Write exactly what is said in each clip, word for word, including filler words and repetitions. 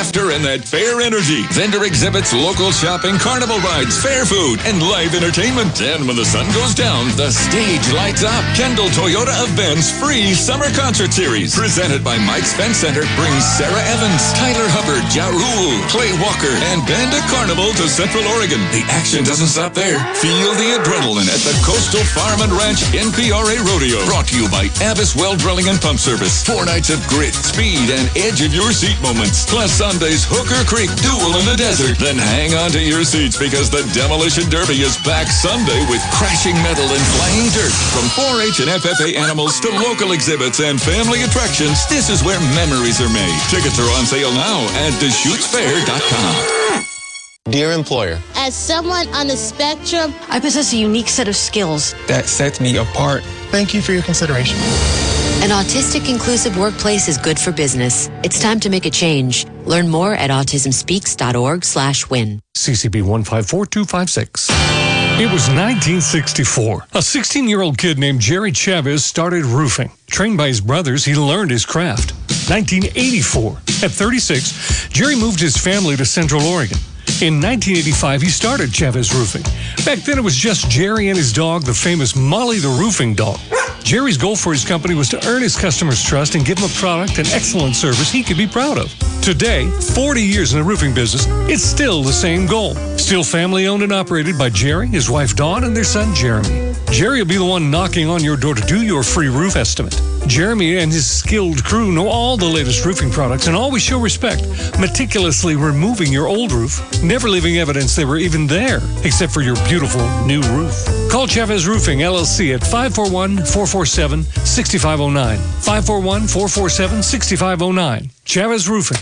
laughter, and that fair energy. Vendor exhibits, local shopping, carnival rides, fair food, and live entertainment. And when the sun goes down, the stage lights up. Kendall Toyota of Ben's free summer concert series, presented by Mike's Spence Center, brings Sarah Evans, Tyler Hubbard, Ja Rule, Clay Walker, and Banda Carnival to Central Oregon. The action doesn't stop there. Feel the adrenaline at the Coastal Farm and Ranch N P R A Rodeo. Brought to you by Abbas Well Drilling and Pump Service. Four nights of grit, speed, and edge of your seat moments. Plus Sunday's Hooker Creek Duel in the Desert. Then hang on to your seats because the Demolition Derby is back Sunday with crashing metal and flying dirt. From four H and F F A animals to local exhibits and family attractions, this is where memories are made. Tickets are on sale now at Deschutes Fair dot com. Dear employer, as someone on the spectrum, I possess a unique set of skills that sets me apart. Thank you for your consideration. An autistic inclusive workplace is good for business. It's time to make a change. Learn more at autism speaks dot org slash win. C C B one five four two five six. It was nineteen sixty-four. A sixteen-year-old kid named Jerry Chavez started roofing. Trained by his brothers, he learned his craft. nineteen eighty-four. At thirty-six, Jerry moved his family to Central Oregon. In nineteen eighty-five, he started Chavez Roofing. Back then, it was just Jerry and his dog, the famous Molly the Roofing Dog. Jerry's goal for his company was to earn his customers' trust and give them a product and excellent service he could be proud of. Today, forty years in the roofing business, it's still the same goal. Still family-owned and operated by Jerry, his wife Dawn, and their son Jeremy. Jerry will be the one knocking on your door to do your free roof estimate. Jeremy and his skilled crew know all the latest roofing products and always show respect, meticulously removing your old roof, never leaving evidence they were even there, except for your beautiful new roof. Call Chavez Roofing, L L C at five four one, four four seven, six five zero nine. five four one, four four seven, six five zero nine. Chavez Roofing.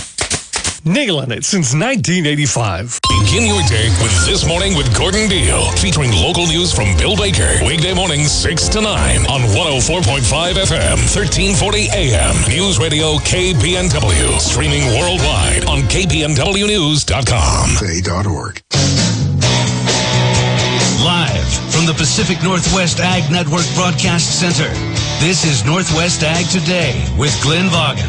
Nailing it since nineteen eighty-five. Begin your day with This Morning with Gordon Deal, featuring local news from Bill Baker. Weekday mornings six to nine on one oh four point five F M, thirteen forty A M. News Radio K P N W. Streaming worldwide on K P N W news dot com. K dot org. Live from the Pacific Northwest Ag Network Broadcast Center, this is Northwest Ag Today with Glenn Vaughan.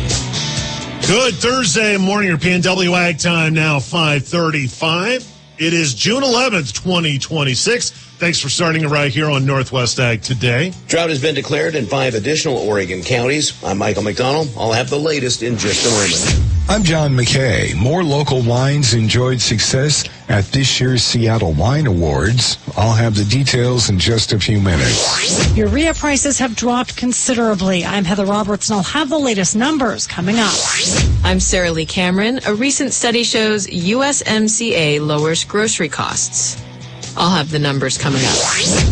Good Thursday morning, your P N W Ag time now, five thirty-five. It is June eleventh, twenty twenty-six. Thanks for starting it right here on Northwest Ag Today. Drought has been declared in five additional Oregon counties. I'm Michael McDonald. I'll have the latest in just a moment. I'm John McKay. More local wines enjoyed success at this year's Seattle Wine Awards. I'll have the details in just a few minutes. Urea prices have dropped considerably. I'm Heather Roberts, and I'll have the latest numbers coming up. I'm Sarah Lee Cameron. A recent study shows U S M C A lowers grocery costs. I'll have the numbers coming up.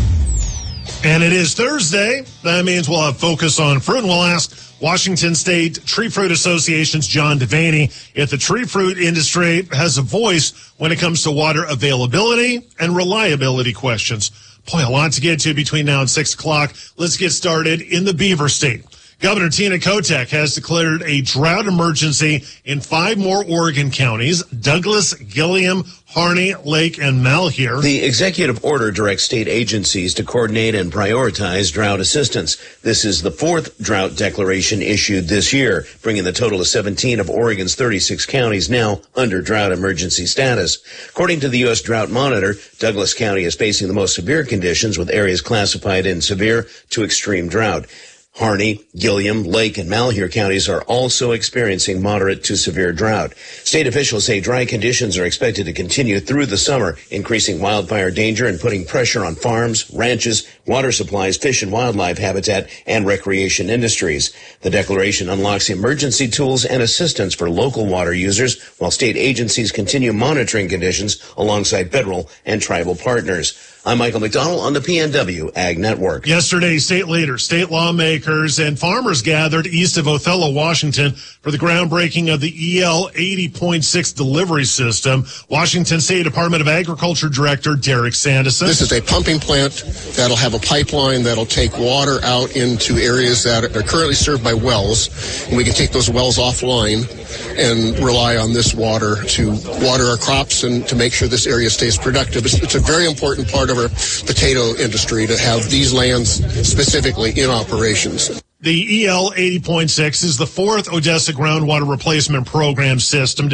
And it is Thursday. That means we'll have focus on fruit, and we'll ask Washington State Tree Fruit Association's John Devaney if the tree fruit industry has a voice when it comes to water availability and reliability questions. Boy, a lot to get to between now and six o'clock. Let's get started in the Beaver State. Governor Tina Kotek has declared a drought emergency in five more Oregon counties: Douglas, Gilliam, Harney, Lake, and Malheur. The executive order directs state agencies to coordinate and prioritize drought assistance. This is the fourth drought declaration issued this year, bringing the total to seventeen of Oregon's thirty-six counties now under drought emergency status. According to the U S Drought Monitor, Douglas County is facing the most severe conditions, with areas classified in severe to extreme drought. Harney, Gilliam, Lake, and Malheur counties are also experiencing moderate to severe drought. State officials say dry conditions are expected to continue through the summer, increasing wildfire danger and putting pressure on farms, ranches, water supplies, fish and wildlife habitat, and recreation industries. The declaration unlocks emergency tools and assistance for local water users, while state agencies continue monitoring conditions alongside federal and tribal partners. I'm Michael McDonald on the P N W Ag Network. Yesterday, state leaders, state lawmakers, and farmers gathered east of Othello, Washington for the groundbreaking of the E L eighty point six delivery system. Washington State Department of Agriculture Director Derek Sanderson. This is a pumping plant that'll have a pipeline that'll take water out into areas that are currently served by wells, and we can take those wells offline and rely on this water to water our crops and to make sure this area stays productive. It's, it's a very important part of our potato industry to have these lands specifically in operations. The E L eighty point six is the fourth Odessa groundwater replacement program system